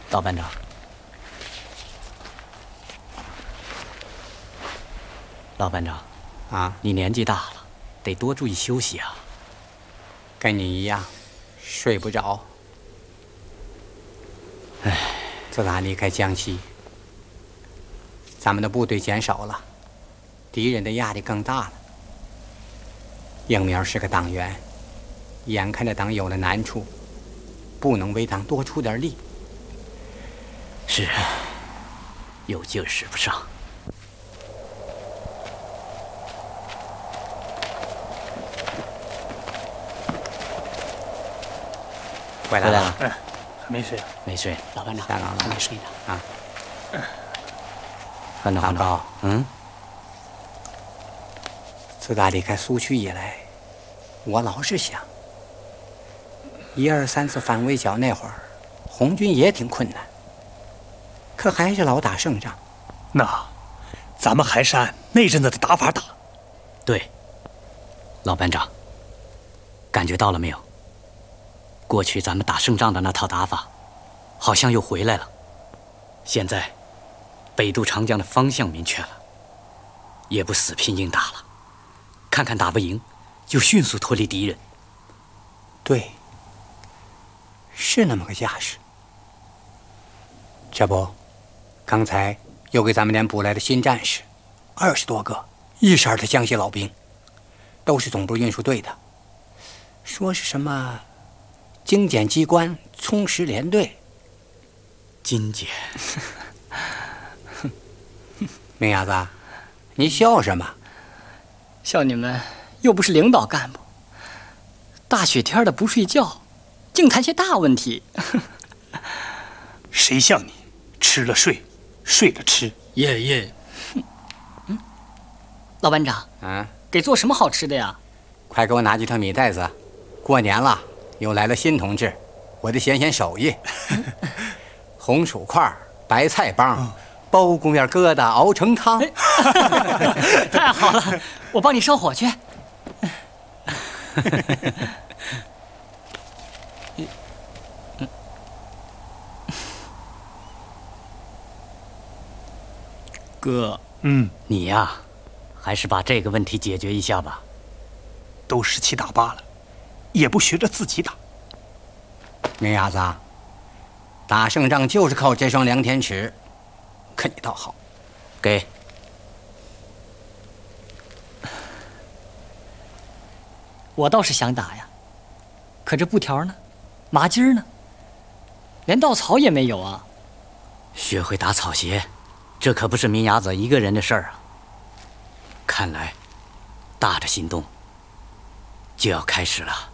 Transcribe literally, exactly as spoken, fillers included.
老班长，老班长， 啊， 你年纪大了，得多注意休息啊。 跟你一样，睡不着。 唉， 自打离开江西，咱们的部队减少了，敌人的压力更大了。应苗是个党员，眼看着党有了难处，不能为党多出点力。 是啊，有劲儿使不上。 回来了， 哎，还没睡啊？ 没睡， 老班长下岗了还没睡呢。 啊。 班长， 大高， 嗯， 自打离开苏区以来，我老是想，一二三次反围剿那会儿，红军也挺困难，可还是老打胜仗。 那，咱们还是按那阵子的打法打。 对，老班长，感觉到了没有？过去咱们打胜仗的那套打法，好像又回来了。现在，北渡长江的方向明确了，也不死拼硬打了，看看打不赢，就迅速脱离敌人。 对，是那么个架势。这不，刚才又给咱们连补来的新战士，二十多个，一色儿的江西老兵，都是总部运输队的，说是什么精简机关，充实连队。 精简。 明伢子，你笑什么？ 笑你们又不是领导干部，大雪天的不睡觉，净谈些大问题。 谁像你，吃了睡，睡了吃？ 爷爷，嗯，老班长， 嗯， 给做什么好吃的呀？ 快给我拿几条米袋子，过年了，又来了新同志，我得显显手艺。红薯块、白菜帮、包公面疙瘩熬成汤。 太好了，我帮你烧火去。 哥， 嗯， 你呀，还是把这个问题解决一下吧。 都十七打八了，也不学着自己打。 明伢子，打胜仗就是靠这双量天尺，可你倒好， 给。 我倒是想打呀，可这布条呢，麻筋呢，连稻草也没有啊。 学会打草鞋，这可不是明伢子一个人的事儿啊。看来，大的行动就要开始了。